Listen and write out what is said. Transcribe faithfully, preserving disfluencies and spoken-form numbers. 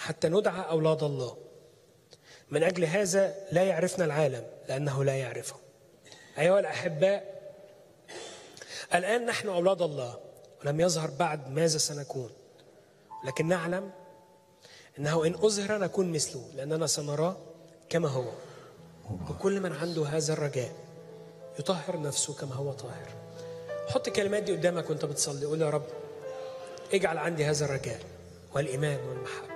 حتى ندعى أولاد الله. من أجل هذا لا يعرفنا العالم لأنه لا يعرفه. أيها الأحباء، الآن نحن أولاد الله ولم يظهر بعد ماذا سنكون، لكن نعلم أنه إن أظهر نكون مثله لأننا سنراه كما هو. وكل من عنده هذا الرجاء يطهر نفسه كما هو طاهر. حط الكلمات دي قدامك وانت بتصلي، قول يا رب اجعل عندي هذا الرجاء والإيمان والمحبة